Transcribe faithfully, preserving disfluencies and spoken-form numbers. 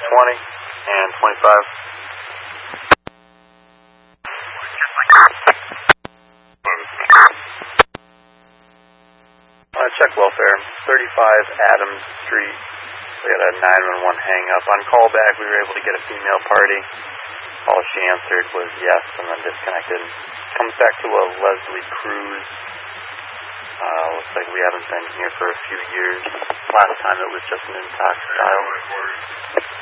twenty and twenty-five. Uh, check welfare, thirty-five Adams Street. We had a nine one one hang up. On callback, we were able to get a female party. All she answered was yes and then disconnected. Comes back to a Leslie Cruz. Uh, looks like we haven't been here for a few years. Last time it was just an intox child.